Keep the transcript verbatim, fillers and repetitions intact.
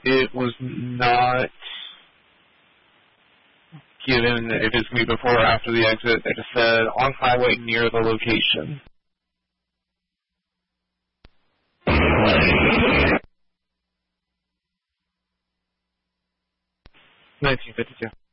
It was not given if it's going to be before or after the exit. It just said on highway near the location. nineteen fifty-two.